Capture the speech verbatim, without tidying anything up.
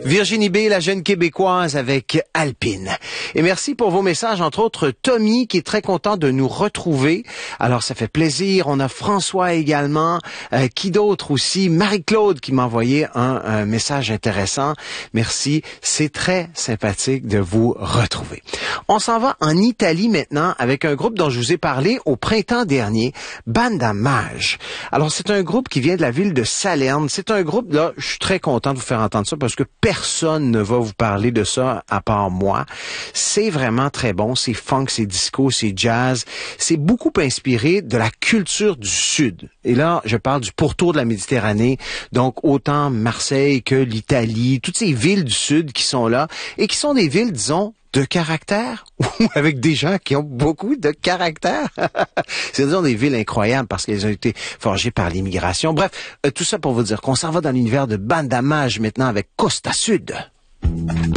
Virginie B, la jeune québécoise avec Alpine. Et merci pour vos messages, entre autres Tommy qui est très content de nous retrouver. Alors ça fait plaisir. On a François également. Euh, qui d'autre aussi? Marie-Claude qui m'a envoyé un, un message intéressant. Merci. C'est très sympathique de vous retrouver. On s'en va en Italie maintenant avec un groupe dont je vous ai parlé au printemps dernier, Banda Mage. Alors c'est un groupe qui vient de la ville de Salerne. C'est un groupe, là, je suis très content de vous faire entendre ça parce que personne ne va vous parler de ça à part moi. C'est vraiment très bon. C'est funk, c'est disco, c'est jazz. C'est beaucoup inspiré de la culture du Sud. Et là, je parle du pourtour de la Méditerranée. Donc, autant Marseille que l'Italie, toutes ces villes du Sud qui sont là et qui sont des villes, disons, de caractère ou avec des gens qui ont beaucoup de caractère. C'est disons des villes incroyables parce qu'elles ont été forgées par l'immigration. Bref, euh, tout ça pour vous dire qu'on s'en va dans l'univers de Banda Mage maintenant avec Costa Sud.